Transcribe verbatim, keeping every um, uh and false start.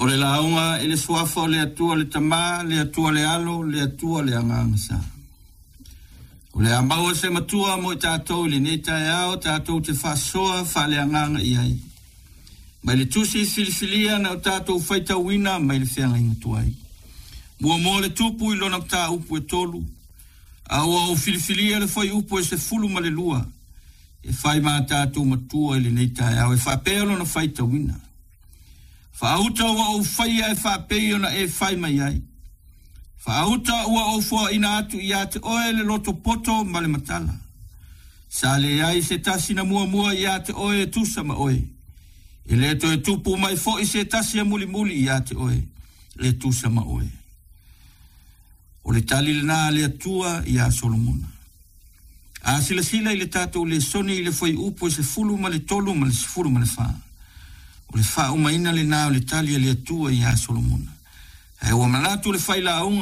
O le launga e le suafa o le atua le tamā, le atua le alo, le atua le angangasa. O le amau se matua mo tātou le neta e ao, tātou te whasoa, whale anganga i ai. Mai le tusi filifilia na o tātou whaita wina, mai le whianga inga tuai. Mua mo le tupu i lona tā upu e tolu. Aua o filifilia le whai upu e se fulu ma le lua. E whai mā tātou matua i le neta e ao, e whapelo na whaita wina. Whaauta ua o whaia e whapeo na e whai mai ai. Whaauta ua o wha ina atu i ate oe le loto poto ma le matala. Sa le ai se tasi na mua mua i ate oe tusa ma oe. E le to e tupu mai fo i se tasi a muli muli i ate oe. Le tusa ma oe. O le tali le na le atua i a Solomona. A sila sila i le tatou le soni i le foi upo i se fulu ma le tolu ma le sifuru ma le faa. O le wha umaina le nao le talia le atua i a Solomona. E o manatu le whaila aunga